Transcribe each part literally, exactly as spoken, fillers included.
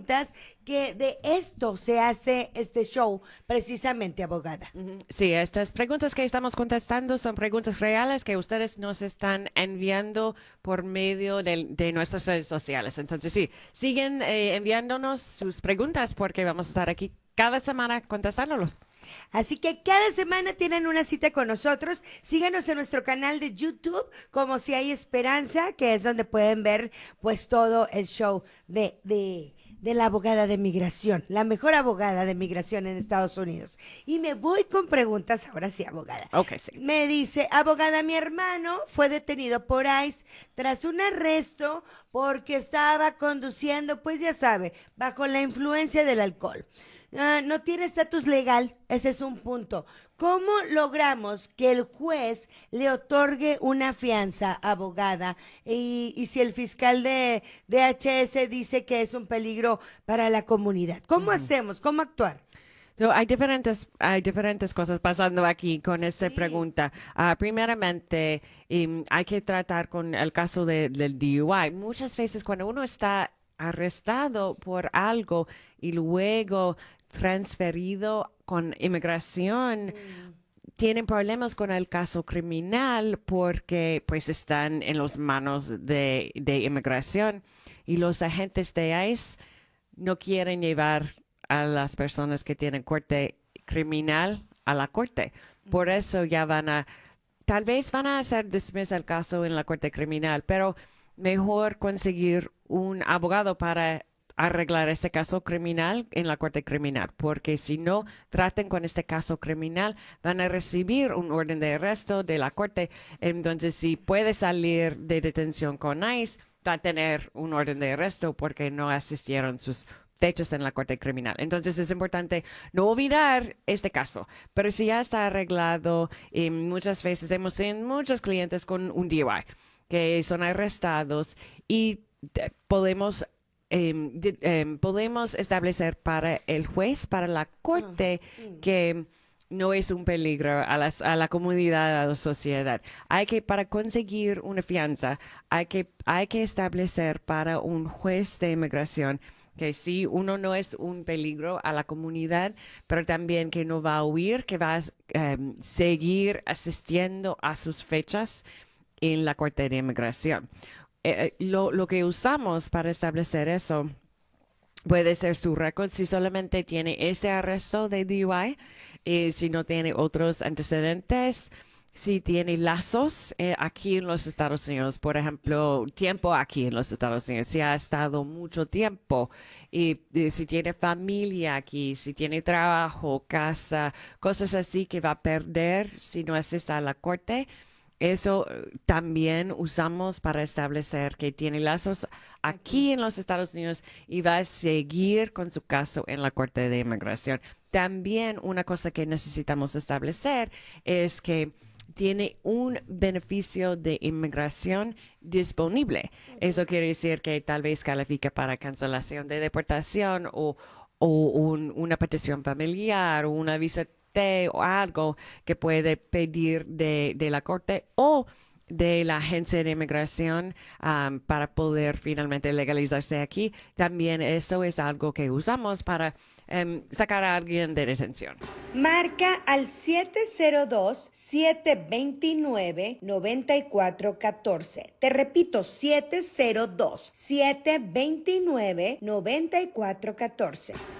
preguntas, que de esto se hace este show, precisamente, abogada. Sí, estas preguntas que estamos contestando son preguntas reales que ustedes nos están enviando por medio de, de nuestras redes sociales. Entonces, sí, siguen eh, enviándonos sus preguntas porque vamos a estar aquí cada semana contestándolos. Así que cada semana tienen una cita con nosotros. Síganos en nuestro canal de YouTube como Si Hay Esperanza, que es donde pueden ver pues todo el show de, de, de la abogada de migración, la mejor abogada de migración en Estados Unidos. Y me voy con preguntas, ahora sí, abogada. Ok, sí. Me dice, abogada, mi hermano fue detenido por ICE tras un arresto porque estaba conduciendo, pues ya sabe, bajo la influencia del alcohol. Uh, no tiene estatus legal, ese es un punto. ¿Cómo logramos que el juez le otorgue una fianza, abogada? Y, y si el fiscal de D H S dice que es un peligro para la comunidad, ¿cómo uh-huh. hacemos? ¿Cómo actuar? So, hay diferentes hay diferentes cosas pasando aquí con esta sí. pregunta. Uh, primeramente, um, hay que tratar con el caso de, del D U I. Muchas veces cuando uno está arrestado por algo y luego transferido con inmigración, mm. tienen problemas con el caso criminal porque pues están en las manos de, de inmigración y los agentes de ICE no quieren llevar a las personas que tienen corte criminal a la corte. Por eso ya van a, tal vez van a hacer dismiss el caso en la corte criminal, pero mejor conseguir un abogado para arreglar este caso criminal en la corte criminal, porque si no traten con este caso criminal, van a recibir un orden de arresto de la corte. Entonces, si puede salir de detención con ICE, va a tener un orden de arresto porque no asistieron sus fechas en la corte criminal. Entonces, es importante no olvidar este caso. Pero si ya está arreglado, y muchas veces hemos tenido muchos clientes con un D U I que son arrestados y podemos Eh, de, eh, podemos establecer para el juez, para la corte, oh. que no es un peligro a, las, a la comunidad, a la sociedad. Hay que, para conseguir una fianza, hay que, hay que establecer para un juez de inmigración que sí, uno no es un peligro a la comunidad, pero también que no va a huir, que va a eh, seguir asistiendo a sus fechas en la corte de inmigración. Eh, lo, lo que usamos para establecer eso puede ser su récord si solamente tiene ese arresto de D U I, eh, si no tiene otros antecedentes, si tiene lazos eh, aquí en los Estados Unidos, por ejemplo, tiempo aquí en los Estados Unidos, si ha estado mucho tiempo, y, y si tiene familia aquí, si tiene trabajo, casa, cosas así que va a perder si no asiste a la corte. Eso también usamos para establecer que tiene lazos aquí en los Estados Unidos y va a seguir con su caso en la Corte de Inmigración. También una cosa que necesitamos establecer es que tiene un beneficio de inmigración disponible. Eso quiere decir que tal vez califica para cancelación de deportación o, o un, una petición familiar o una visa o algo que puede pedir de, de la corte o de la agencia de inmigración um, para poder finalmente legalizarse aquí. También eso es algo que usamos para um, sacar a alguien de detención. Marca al siete cero dos, siete dos nueve, nueve cuatro uno cuatro. Te repito, siete cero dos, siete dos nueve, nueve cuatro uno cuatro.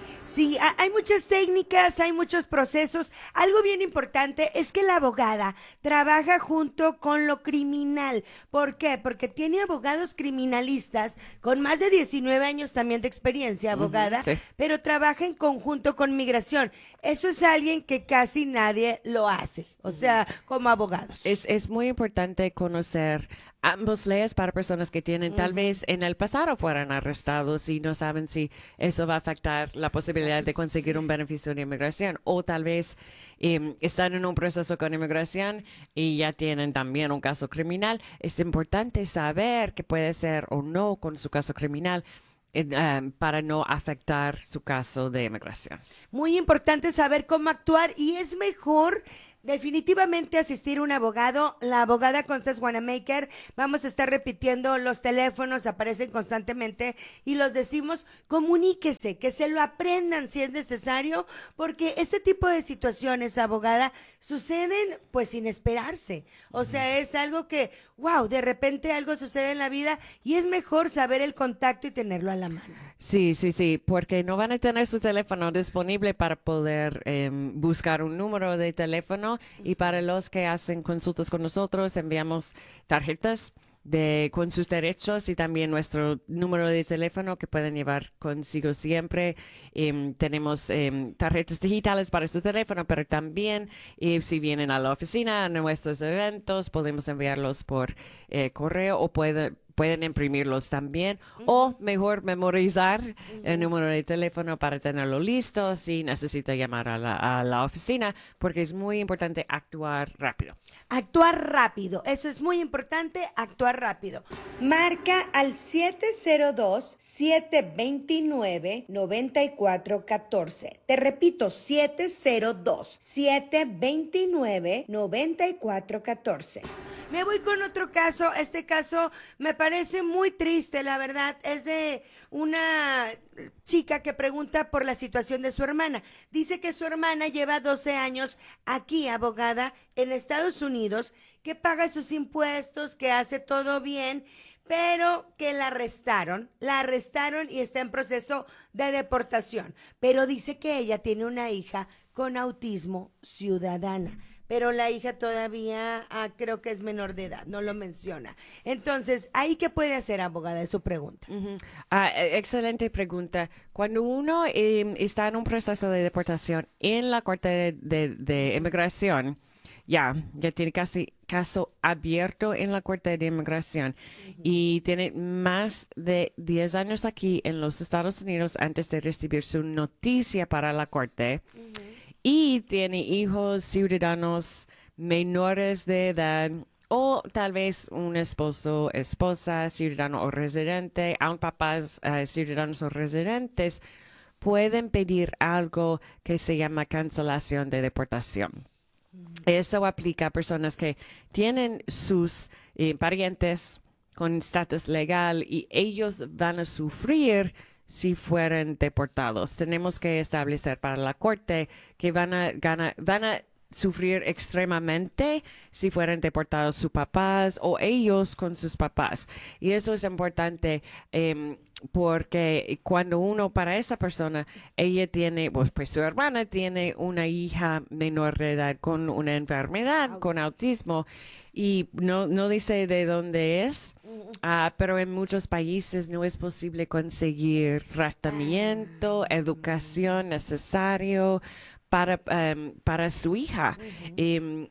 Sí, hay muchas técnicas, hay muchos procesos. Algo bien importante es que la abogada trabaja junto con lo criminal. ¿Por qué? Porque tiene abogados criminalistas con más de diecinueve años también de experiencia, abogada, uh-huh, sí. pero trabaja en conjunto con migración. Eso es alguien que casi nadie lo hace, o sea, como abogados. Es, es muy importante conocer ambos leyes para personas que tienen, uh-huh. tal vez en el pasado fueran arrestados y no saben si eso va a afectar la posibilidad de conseguir un beneficio de inmigración, o tal vez eh, están en un proceso con inmigración y ya tienen también un caso criminal. Es importante saber qué puede ser o no con su caso criminal Um, para no afectar su caso de inmigración. Muy importante saber cómo actuar, y es mejor definitivamente asistir a un abogado. La abogada Constance Wanamaker, vamos a estar repitiendo los teléfonos, aparecen constantemente y los decimos, comuníquese, que se lo aprendan si es necesario, porque este tipo de situaciones, abogada, suceden pues sin esperarse. O sea, es algo que, wow, de repente algo sucede en la vida y es mejor saber el contacto y tenerlo a la mano. Sí, sí, sí, porque no van a tener su teléfono disponible para poder eh, buscar un número de teléfono, y para los que hacen consultas con nosotros enviamos tarjetas de con sus derechos y también nuestro número de teléfono que pueden llevar consigo siempre. Eh, tenemos eh, tarjetas digitales para su teléfono, pero también eh, si vienen a la oficina, a nuestros eventos, podemos enviarlos por eh, correo o pueden pueden imprimirlos también, uh-huh. o mejor memorizar uh-huh. el número de teléfono para tenerlo listo si necesita llamar a la, a la oficina, porque es muy importante actuar rápido. Actuar rápido, eso es muy importante, actuar rápido. Marca al siete cero dos, siete dos nueve, nueve cuatro uno cuatro. Te repito, siete cero dos, siete dos nueve, nueve cuatro uno cuatro. Me voy con otro caso. Este caso me parece muy triste, la verdad. Es de una chica que pregunta por la situación de su hermana. Dice que su hermana lleva doce años aquí, abogada, en Estados Unidos, que paga sus impuestos, que hace todo bien, pero que la arrestaron, la arrestaron y está en proceso de deportación. Pero dice que ella tiene una hija con autismo ciudadana, pero la hija todavía ah, creo que es menor de edad, no lo menciona. Entonces, ¿ahí qué puede hacer, abogada? Es su pregunta. Uh-huh. Ah, excelente pregunta. Cuando uno eh, está en un proceso de deportación en la Corte de, de, de Inmigración, ya, ya tiene casi caso abierto en la Corte de Inmigración, uh-huh. y tiene más de diez años aquí en los Estados Unidos antes de recibir su noticia para la Corte, uh-huh. y tiene hijos ciudadanos menores de edad, o tal vez un esposo, esposa, ciudadano o residente, aun papás uh, ciudadanos o residentes, pueden pedir algo que se llama cancelación de deportación. Eso aplica a personas que tienen sus eh, parientes con estatus legal y ellos van a sufrir si fueran deportados. Tenemos que establecer para la Corte que van a, gana, van a sufrir extremadamente si fueran deportados sus papás o ellos con sus papás. Y eso es importante eh, porque cuando uno, para esa persona, ella tiene, pues, pues su hermana tiene una hija menor de edad con una enfermedad, con autismo, y no, no dice de dónde es, uh, pero en muchos países no es posible conseguir tratamiento, educación necesario para, um, para su hija. Uh-huh. um,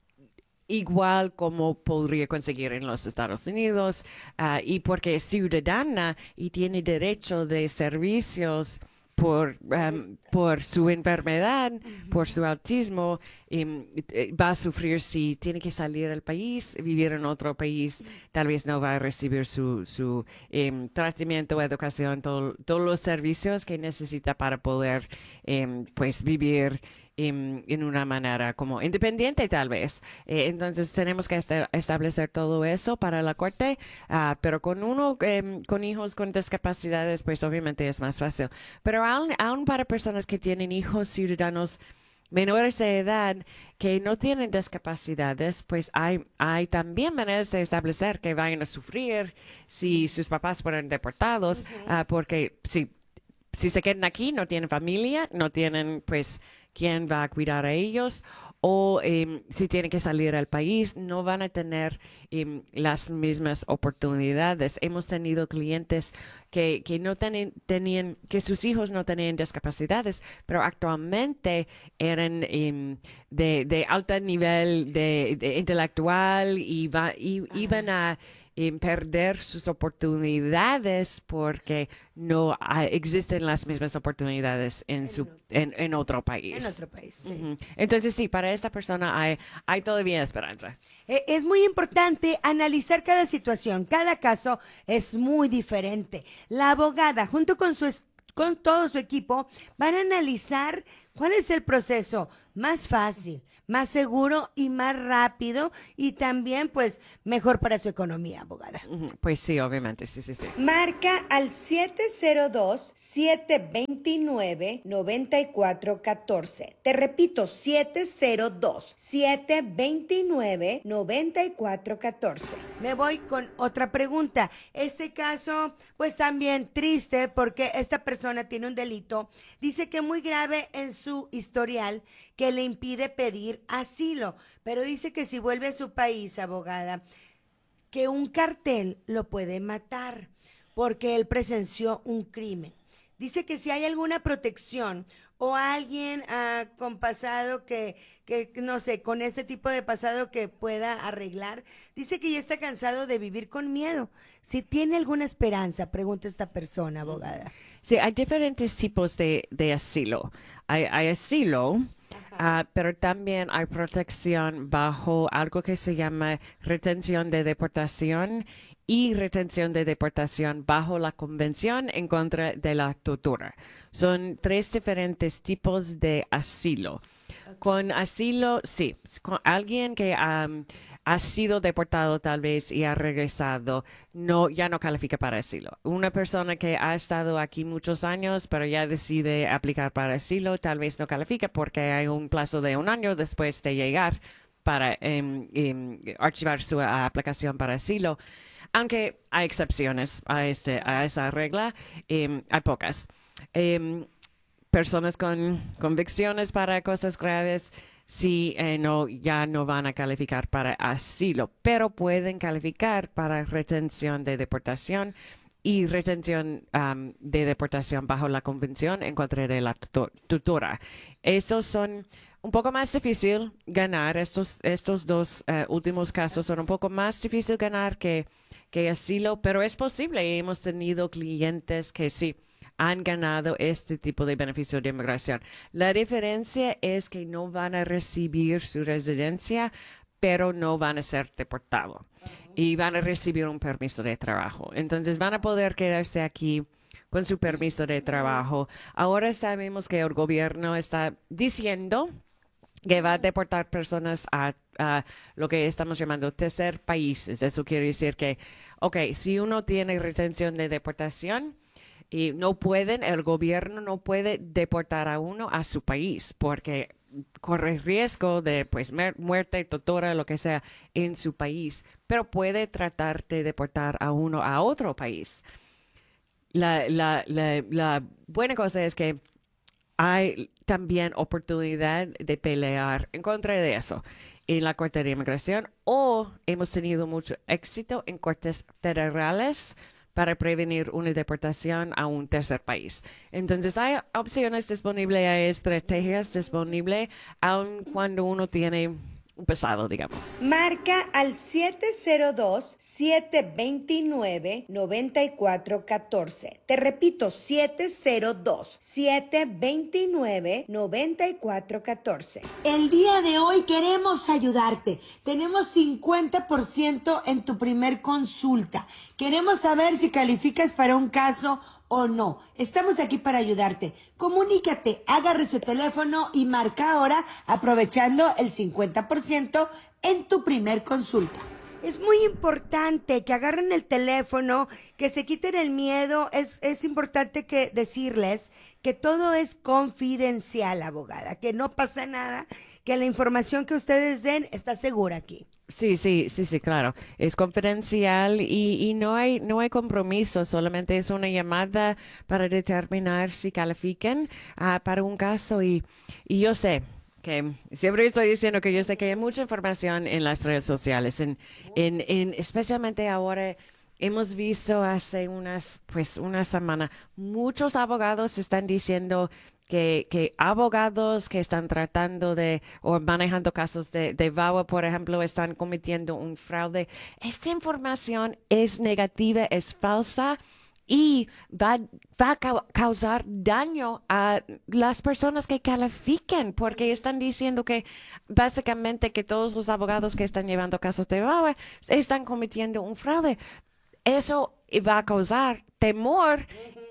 igual como podría conseguir en los Estados Unidos, uh, y porque es ciudadana y tiene derecho de servicios por, um, por su enfermedad, uh-huh. por su autismo, um, va a sufrir si tiene que salir del país, vivir en otro país, tal vez no va a recibir su, su um, tratamiento, educación, todo, todos los servicios que necesita para poder um, pues vivir En, en una manera como independiente tal vez. Eh, entonces tenemos que est- establecer todo eso para la Corte, uh, pero con uno, eh, con hijos con discapacidades, pues obviamente es más fácil. Pero aún, aún para personas que tienen hijos ciudadanos menores de edad que no tienen discapacidades, pues hay, hay también maneras de establecer que vayan a sufrir si sus papás fueron deportados, uh-huh. uh, porque si, si se quedan aquí, no tienen familia, no tienen pues quién va a cuidar a ellos, o eh, si tienen que salir al país, no van a tener eh, las mismas oportunidades. Hemos tenido clientes que, que no ten, tenían, que sus hijos no tenían discapacidades, pero actualmente eran eh, de, de alto nivel de, de intelectual y, va, y iban a en perder sus oportunidades porque no hay, existen las mismas oportunidades en, en su en, en otro país. En otro país, sí. Uh-huh. Entonces sí, para esta persona hay, hay todavía esperanza. Eh, es muy importante analizar cada situación, cada caso es muy diferente. La abogada, junto con su con todo su equipo, van a analizar ¿Cuál es el proceso más fácil, más seguro y más rápido y también pues mejor para su economía, abogada? Ujú, pues sí, obviamente, sí, sí, sí. Marca al siete cero dos, siete dos nueve, nueve cuatro uno cuatro. Te repito, siete cero dos, siete dos nueve, nueve cuatro uno cuatro. Me voy con otra pregunta. Este caso, pues también triste porque esta persona tiene un delito, dice que muy grave en su historial que le impide pedir asilo, pero dice que si vuelve a su país, abogada, que un cartel lo puede matar porque él presenció un crimen. Dice que si hay alguna protección o alguien ah, con pasado que, que, no sé, con este tipo de pasado que pueda arreglar, dice que ya está cansado de vivir con miedo. Si tiene alguna esperanza, pregunta esta persona, abogada. Sí, hay diferentes tipos de, de asilo. Hay, hay asilo, uh, pero también hay protección bajo algo que se llama retención de deportación y retención de deportación bajo la Convención en contra de la tortura. Son tres diferentes tipos de asilo. Okay. Con asilo, sí, con alguien que um, ha sido deportado tal vez y ha regresado, no, ya no califica para asilo. Una persona que ha estado aquí muchos años, pero ya decide aplicar para asilo, tal vez no califica porque hay un plazo de un año después de llegar para um, um, archivar su uh, aplicación para asilo. Aunque hay excepciones a, este, a esa regla, um, hay pocas. Um, personas con convicciones para cosas graves, sí, eh, no, ya no van a calificar para asilo, pero pueden calificar para retención de deportación y retención um, de deportación bajo la Convención en contra de la tortura. Esos son un poco más difícil ganar. Estos, estos dos uh, últimos casos son un poco más difícil ganar que, que asilo, pero es posible. Hemos tenido clientes que sí han ganado este tipo de beneficio de inmigración. La diferencia es que no van a recibir su residencia, pero no van a ser deportados. Uh-huh. Y van a recibir un permiso de trabajo. Entonces van a poder quedarse aquí con su permiso de trabajo. Ahora sabemos que el gobierno está diciendo que va a deportar personas a, a lo que estamos llamando tercer países. Eso quiere decir que, ok, si uno tiene retención de deportación, y no pueden, el gobierno no puede deportar a uno a su país porque corre riesgo de pues muerte, tortura, lo que sea en su país, pero puede tratar de deportar a uno a otro país. La, la, la, la buena cosa es que hay también oportunidad de pelear en contra de eso en la Corte de Inmigración, o hemos tenido mucho éxito en cortes federales para prevenir una deportación a un tercer país. Entonces, hay opciones disponibles, hay estrategias disponibles, aun cuando uno tiene un pasado, digamos. Marca al siete cero dos, siete dos nueve, nueve cuatro uno cuatro. Te repito, siete cero dos, siete dos nueve, nueve cuatro uno cuatro. El día de hoy queremos ayudarte. Tenemos cincuenta por ciento en tu primer consulta. Queremos saber si calificas para un caso o no. Estamos aquí para ayudarte. Comunícate, agarra ese teléfono y marca ahora aprovechando el cincuenta por ciento en tu primer consulta. Es muy importante que agarren el teléfono, que se quiten el miedo. Es, es importante que decirles que todo es confidencial, abogada, que no pasa nada, que la información que ustedes den está segura aquí. Sí, sí, sí, sí, claro. Es confidencial y, y no hay, no hay compromiso, solamente es una llamada para determinar si califican uh, para un caso y, y yo sé que siempre estoy diciendo que yo sé que hay mucha información en las redes sociales, en, en, en especialmente ahora. Hemos visto hace unas, pues, una semana, muchos abogados están diciendo que, que abogados que están tratando de, o manejando casos de, de V A W A, por ejemplo, están cometiendo un fraude. Esta información es negativa, es falsa y va, va a ca- causar daño a las personas que califiquen, porque están diciendo que básicamente que todos los abogados que están llevando casos de V A W A están cometiendo un fraude. Eso va a causar temor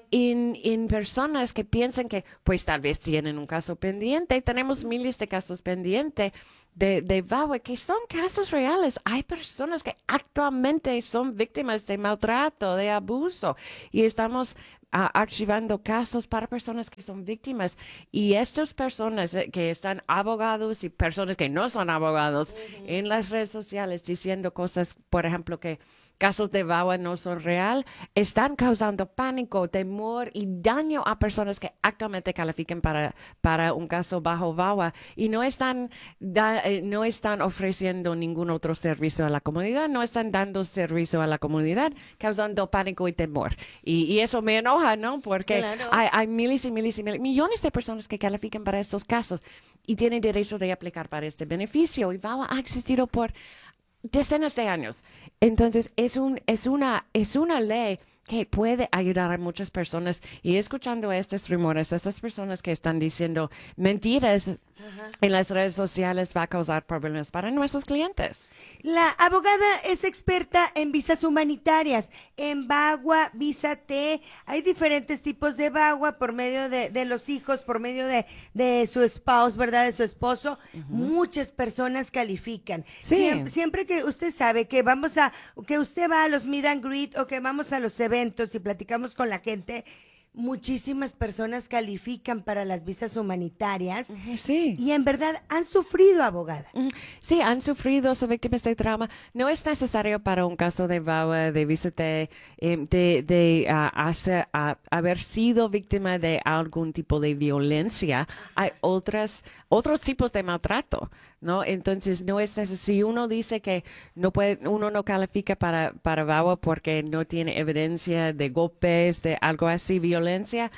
en, en personas que piensan que pues tal vez tienen un caso pendiente, tenemos miles de casos pendientes de, de V A W A que son casos reales. Hay personas que actualmente son víctimas de maltrato, de abuso, y estamos uh, archivando casos para personas que son víctimas. Y estas personas eh, que están abogados y personas que no son abogados uh-huh. en las redes sociales diciendo cosas, por ejemplo, que casos de V A W A no son real, están causando pánico, temor y daño a personas que actualmente califiquen para, para un caso bajo V A W A y no están, da, eh, no están ofreciendo ningún otro servicio a la comunidad, no están dando servicio a la comunidad, causando pánico y temor. Y, y eso me enoja, ¿no? Porque claro. hay, hay miles y miles y miles, millones de personas que califican para estos casos y tienen derecho de aplicar para este beneficio. Y V A W A ha existido por decenas de años. Entonces, es un, es una, es una ley que puede ayudar a muchas personas. Y escuchando estos rumores, estas personas que están diciendo mentiras Ajá. en las redes sociales va a causar problemas para nuestros clientes. La abogada es experta en visas humanitarias, en V A W A, Visa T. Hay diferentes tipos de V A W A por medio de, de los hijos, por medio de, de su spouse, ¿verdad? De su esposo. Uh-huh. Muchas personas califican. Sí. Siempre, siempre que usted sabe que vamos a, que usted va a los meet and greet o que vamos a los eventos y platicamos con la gente, muchísimas personas califican para las visas humanitarias. Sí. Y en verdad han sufrido, abogada. Sí, han sufrido, son víctimas de trauma. No es necesario para un caso de V A W A, de visa de, de, de uh, hacer, uh, haber sido víctima de algún tipo de violencia. Hay otras, otros tipos de maltrato, ¿no? Entonces, no es necesario. Si uno dice que no puede, uno no califica para, para V A W A porque no tiene evidencia de golpes, de algo así, violencia,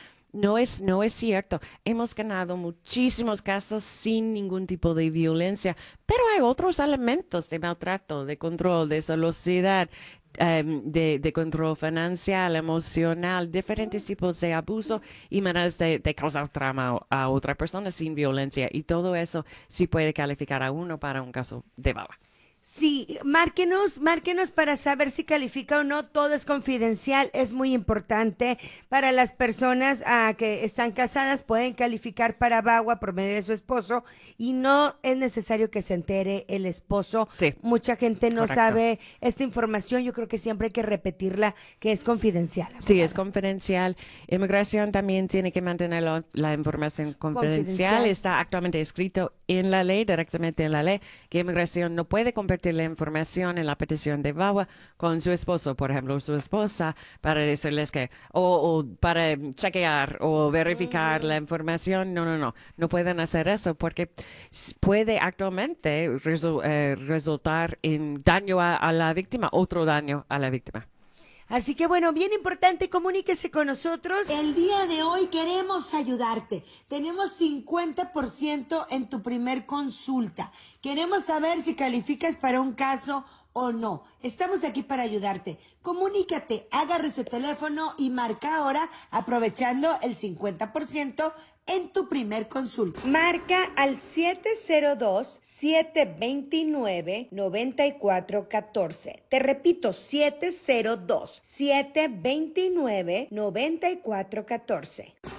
no es, no es cierto. Hemos ganado muchísimos casos sin ningún tipo de violencia, pero hay otros elementos de maltrato, de control, de celosidad, um, de, de control financiero, emocional, diferentes tipos de abuso y maneras de, de causar trauma a, a otra persona sin violencia. Y todo eso sí puede calificar a uno para un caso de V A W A. Sí, márquenos, márquenos para saber si califica o no. Todo es confidencial, es muy importante para las personas uh, que están casadas, pueden calificar para V A W A por medio de su esposo y no es necesario que se entere el esposo. Sí. Mucha gente no Correcto. sabe esta información, yo creo que siempre hay que repetirla, que es confidencial. Sí, abogada. Es confidencial. Inmigración también tiene que mantener la, la información confidencial. confidencial. Está actualmente escrito en la ley, directamente en la ley, que inmigración no puede compartir la información en la petición de V A W A con su esposo, por ejemplo, su esposa, para decirles que, o, o para chequear o verificar uh-huh. la información. No, no, no, no pueden hacer eso porque puede actualmente resu- eh, resultar en daño a, a la víctima, otro daño a la víctima. Así que bueno, bien importante, comuníquese con nosotros. El día de hoy queremos ayudarte. Tenemos cincuenta por ciento en tu primer consulta. Queremos saber si calificas para un caso o no. Estamos aquí para ayudarte. Comunícate, agarre su teléfono y marca ahora aprovechando el cincuenta por ciento en tu primer consulta. Marca al siete cero dos, siete dos nueve, nueve cuatro uno cuatro. Te repito, siete cero dos, siete dos nueve, nueve cuatro uno cuatro.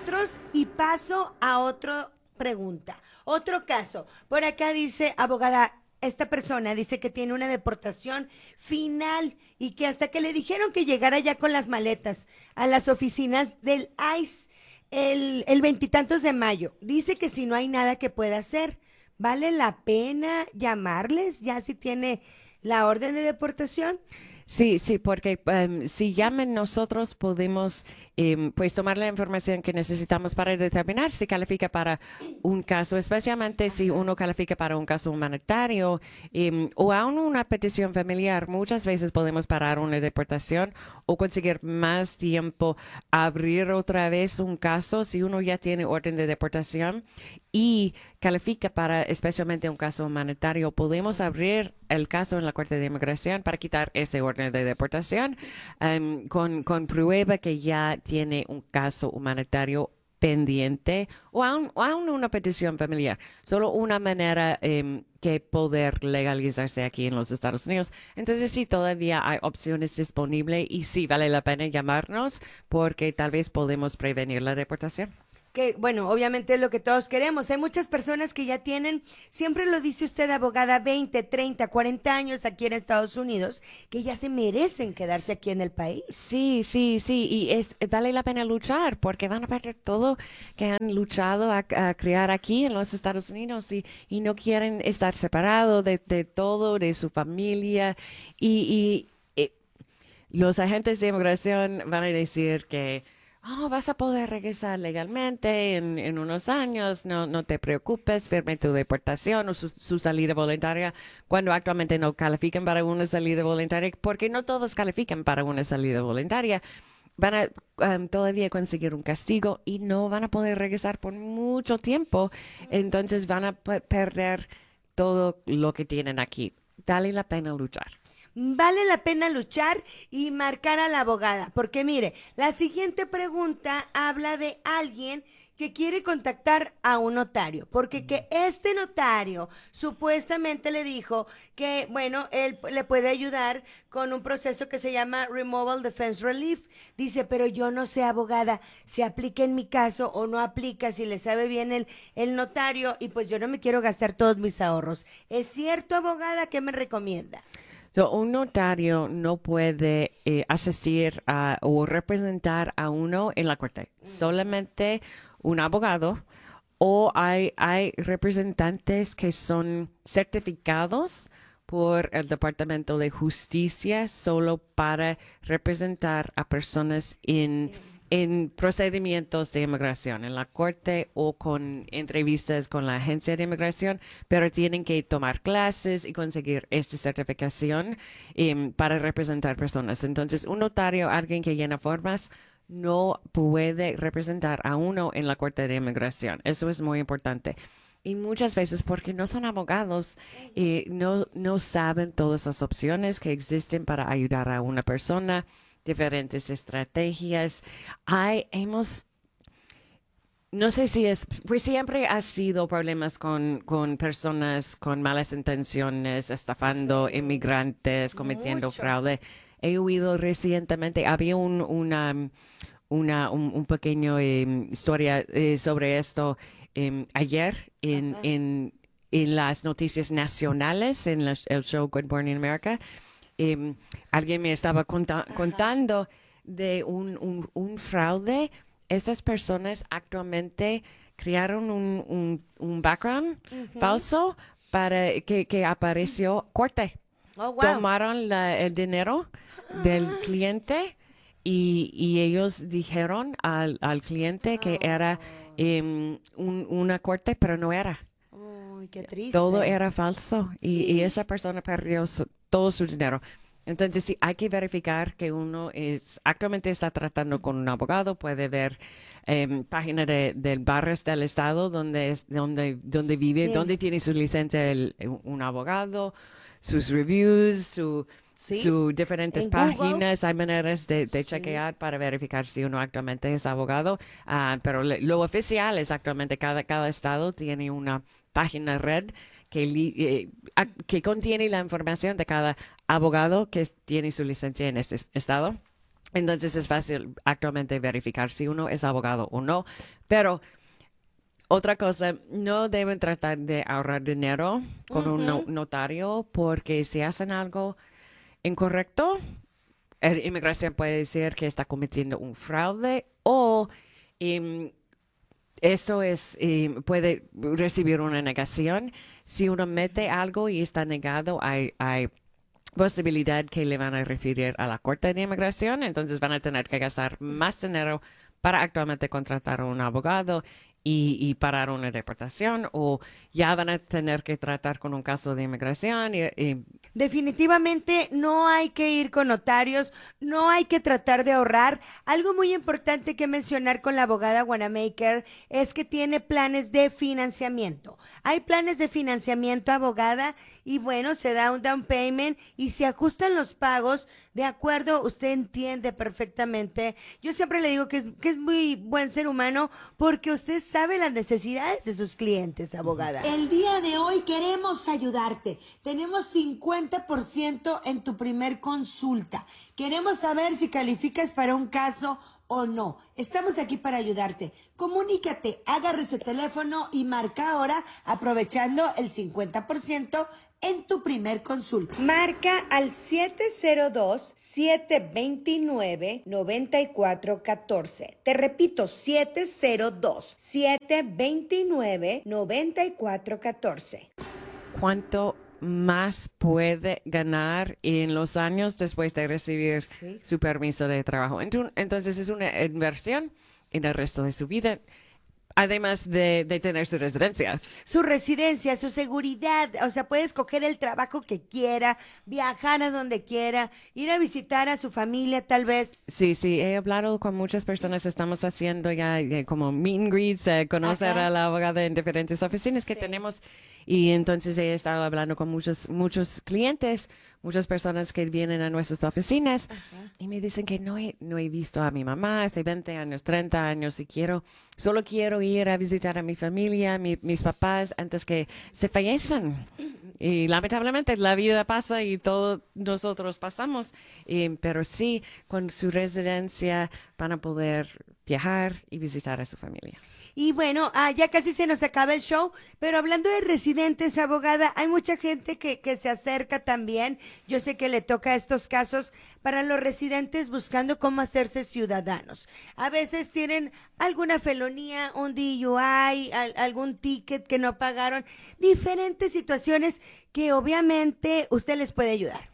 Y paso a otra pregunta. Otro caso. Por acá dice, abogada, esta persona dice que tiene una deportación final y que hasta que le dijeron que llegara ya con las maletas a las oficinas del I C E el, el veintitantos de mayo, dice que si no hay nada que pueda hacer, ¿vale la pena llamarles ya si tiene la orden de deportación? Sí, sí, porque um, si llaman nosotros podemos um, pues tomar la información que necesitamos para determinar si califica para un caso, especialmente si uno califica para un caso humanitario um, o aún una petición familiar. Muchas veces podemos parar una deportación o conseguir más tiempo, abrir otra vez un caso si uno ya tiene orden de deportación y califica para especialmente un caso humanitario. Podemos abrir el caso en la Corte de Inmigración para quitar ese orden de deportación um, con, con prueba que ya tiene un caso humanitario pendiente o aún, o aún una petición familiar. Solo una manera eh, que poder legalizarse aquí en los Estados Unidos. Entonces sí, todavía hay opciones disponibles y sí vale la pena llamarnos porque tal vez podemos prevenir la deportación. Que, bueno, obviamente es lo que todos queremos. Hay muchas personas que ya tienen, siempre lo dice usted, abogada, veinte, treinta, cuarenta años aquí en Estados Unidos, que ya se merecen quedarse aquí en el país. Sí, sí, sí, y es vale la pena luchar porque van a perder todo que han luchado a, a crear aquí en los Estados Unidos y, y no quieren estar separados de, de todo, de su familia y, y eh, los agentes de inmigración van a decir que oh, vas a poder regresar legalmente en, en unos años, no, no te preocupes, firme tu deportación o su, su salida voluntaria, cuando actualmente no califican para una salida voluntaria, porque no todos califican para una salida voluntaria. Van a um, todavía conseguir un castigo y no van a poder regresar por mucho tiempo, entonces van a p- perder todo lo que tienen aquí. Vale la pena luchar. Vale la pena luchar y marcar a la abogada, porque mire, la siguiente pregunta habla de alguien que quiere contactar a un notario, porque que este notario supuestamente le dijo que, bueno, él le puede ayudar con un proceso que se llama Removal Defense Relief. Dice, pero yo no sé, abogada, si aplica en mi caso o no aplica, si le sabe bien el, el notario, y pues yo no me quiero gastar todos mis ahorros. ¿Es cierto, abogada? ¿Qué me recomienda? So, un notario no puede eh, asistir a, o representar a uno en la corte, solamente un abogado o hay, hay representantes que son certificados por el Departamento de Justicia solo para representar a personas en en procedimientos de inmigración, en la corte o con entrevistas con la agencia de inmigración, pero tienen que tomar clases y conseguir esta certificación um, para representar personas. Entonces, un notario, alguien que llena formas, no puede representar a uno en la corte de inmigración. Eso es muy importante. Y muchas veces porque no son abogados y no, no saben todas las opciones que existen para ayudar a una persona, diferentes estrategias. Hay, hemos, no sé si es, pues siempre ha sido problemas con, con personas con malas intenciones, estafando Sí, inmigrantes, cometiendo mucho. fraude. He oído recientemente, había un, una, una, un, un pequeño eh, historia eh, sobre esto eh, ayer en, Ajá. en, en las noticias nacionales, en la- el show Good Morning America. Eh, alguien me estaba conta- contando de un, un, un fraude. Esas personas actualmente crearon un, un, un background falso para que, que apareció corte. Oh, wow. Tomaron la- el dinero del cliente y, y ellos dijeron al, al cliente que era em, un- una corte, pero no era. Uy, qué triste. Todo era falso y, y esa persona perdió su- todo su dinero. Entonces, sí, hay que verificar que uno es actualmente está tratando con un abogado. Puede ver em, página de, del barrios del estado donde es, donde donde vive, Sí. donde tiene su licencia el- un abogado, sus reviews, su Sí. su diferentes En Google. páginas. Hay maneras de, de chequear para verificar si uno actualmente es abogado. Ah, pero le- lo oficial es actualmente cada cada estado tiene una página red que, li- eh, a- que contiene la información de cada abogado que es- tiene su licencia en este es- estado. Entonces es fácil actualmente verificar si uno es abogado o no. Pero otra cosa, no deben tratar de ahorrar dinero con un no- notario porque si hacen algo incorrecto, la inmigración puede decir que está cometiendo un fraude o em, eso es, eh, puede recibir una negación. Si uno mete algo y está negado, hay, hay posibilidad que le van a referir a la Corte de Inmigración, entonces van a tener que gastar más dinero para actualmente contratar a un abogado y, y parar una deportación, o ya van a tener que tratar con un caso de inmigración y, y Definitivamente no hay que ir con notarios, no hay que tratar de ahorrar. Algo muy importante que mencionar con la abogada Wanamaker es que tiene planes de financiamiento. Hay planes de financiamiento, abogada, y bueno, se da un down payment y se ajustan los pagos de acuerdo, usted entiende perfectamente. Yo siempre le digo que es, que es muy buen ser humano porque usted sabe las necesidades de sus clientes, abogada. El día de hoy queremos ayudarte. Tenemos cincuenta por ciento en tu primer consulta. Queremos saber si calificas para un caso o no. Estamos aquí para ayudarte. Comunícate, agarre ese teléfono y marca ahora aprovechando el cincuenta por ciento en tu primer consulta. Marca al siete cero dos, siete dos nueve, nueve cuatro uno cuatro. Te repito, siete cero dos, siete dos nueve, nueve cuatro uno cuatro. ¿Cuánto más puede ganar en los años después de recibir sí. su permiso de trabajo? Entonces es una inversión en el resto de su vida, además de, de tener su residencia. Su residencia, su seguridad, o sea, puede escoger el trabajo que quiera, viajar a donde quiera, ir a visitar a su familia tal vez. Sí, sí, he hablado con muchas personas, estamos haciendo ya eh, como meet and greets, eh, conocer Ajá. a la abogada en diferentes oficinas que sí. tenemos. Y entonces he estado hablando con muchos muchos clientes, muchas personas que vienen a nuestras oficinas Ajá. y me dicen que no he, no he visto a mi mamá hace veinte años, treinta años y quiero, solo quiero ir a visitar a mi familia, mi, mis papás antes que se fallecen. Y lamentablemente la vida pasa y todos nosotros pasamos, eh, pero sí, con su residencia van a poder viajar y visitar a su familia. Y bueno, ah, ya casi se nos acaba el show, pero hablando de residentes, abogada, hay mucha gente que, que se acerca también. Yo sé que le toca estos casos para los residentes buscando cómo hacerse ciudadanos. A veces tienen alguna felonía, un D U I, al, algún ticket que no pagaron, diferentes situaciones que obviamente usted les puede ayudar.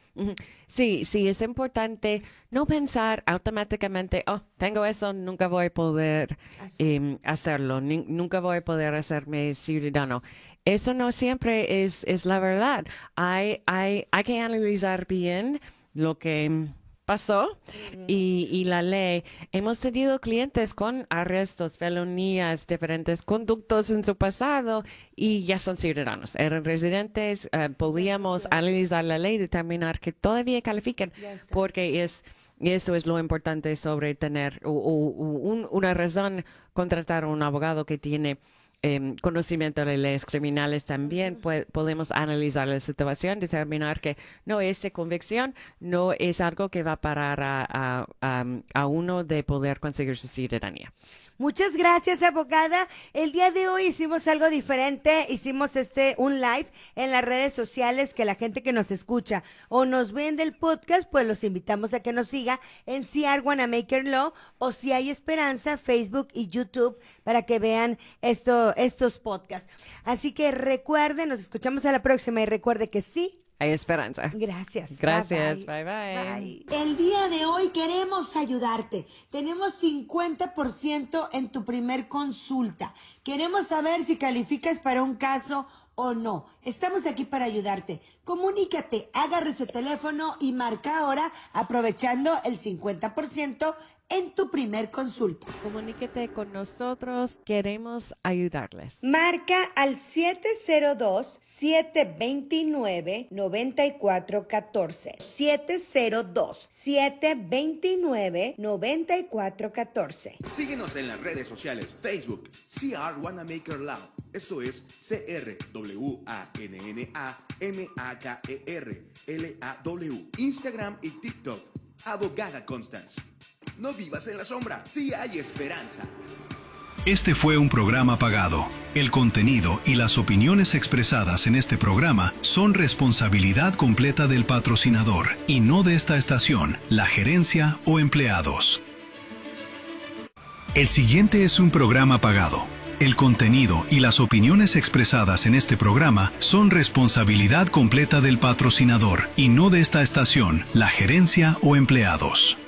Sí, sí, es importante no pensar automáticamente, oh, tengo eso, nunca voy a poder eh, hacerlo, ni, nunca voy a poder hacerme ciudadano. Eso no siempre es, es la verdad. Hay, hay, hay que analizar bien lo que pasó uh-huh. y, y la ley. Hemos tenido clientes con arrestos, felonías, diferentes conductos en su pasado y ya son ciudadanos. Eran residentes, uh, podíamos analizar la ley y determinar que todavía califican porque es eso es lo importante sobre tener o, o, un, una razón contratar a un abogado que tiene Eh, conocimiento de leyes criminales también. Pues, podemos analizar la situación, determinar que no, esta convicción no es algo que va a parar a, a, a, a uno de poder conseguir su ciudadanía. Muchas gracias, abogada. El día de hoy hicimos algo diferente, hicimos este un live en las redes sociales que la gente que nos escucha o nos ve en el podcast, pues los invitamos a que nos siga en C R Wanamaker Law o Si Hay Esperanza, Facebook y YouTube para que vean esto, estos podcasts. Así que recuerden, nos escuchamos a la próxima y recuerde que sí hay esperanza. Gracias. Gracias. Bye bye. Bye, bye. Bye. El día de hoy queremos ayudarte. Tenemos cincuenta por ciento en tu primer consulta. Queremos saber si calificas para un caso o no. Estamos aquí para ayudarte. Comunícate, agarre ese teléfono y marca ahora aprovechando el cincuenta por ciento en tu primer consulta. Comuníquete con nosotros, queremos ayudarles. Marca al siete cero dos, siete dos nueve, nueve cuatro uno cuatro. siete cero dos, siete dos nueve, nueve cuatro uno cuatro. Síguenos en las redes sociales, Facebook, C R Wanamaker Law. Esto es C R W A N N A M A K E R L A W. Instagram y TikTok, Abogada Constance. No vivas en la sombra, sí hay esperanza. Este fue un programa pagado. El contenido y las opiniones expresadas en este programa son responsabilidad completa del patrocinador y no de esta estación, la gerencia o empleados. El siguiente es un programa pagado. El contenido y las opiniones expresadas en este programa son responsabilidad completa del patrocinador y no de esta estación, la gerencia o empleados.